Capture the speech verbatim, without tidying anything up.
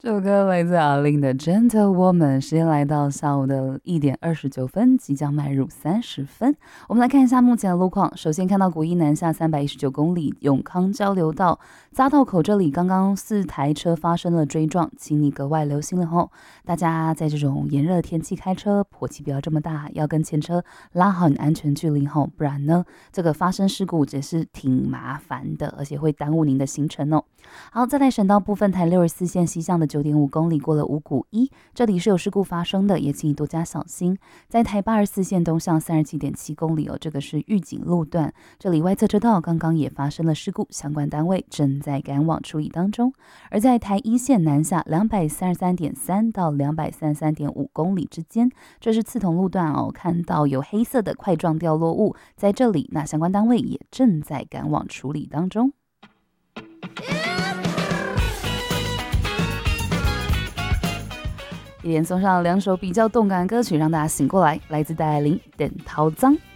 这首歌来自阿令的 Gentle Woman， 时间来到下午的一点二十九分，即将迈入三十分。我们来看一下目前的路况。首先看到国一南下三百一十九公里永康交流道匝道口这里，刚刚四台车发生了追撞，请你格外留心了吼。大家在这种炎热天气开车，火气不要这么大，要跟前车拉好你安全距离吼，不然呢，这个发生事故也是挺麻烦的，而且会耽误您的行程哦。好，再来省道部分，台六十四线西向的九点五公里过了五股一，这里是有事故发生的，也请你多加小心。在台八十四线东向三十七点七公里哦，这个是预警路段，这里外侧车道刚刚也发生了事故，相关单位正在赶往处理当中。而在台一线南下两百三十三点三到两百三十三点五公里之间，这是刺桐路段哦，看到有黑色的块状掉落物在这里，那相关单位也正在赶往处理当中。一连送上两首比较动感的歌曲，让大家醒过来，来自戴爱玲《等涛脏》。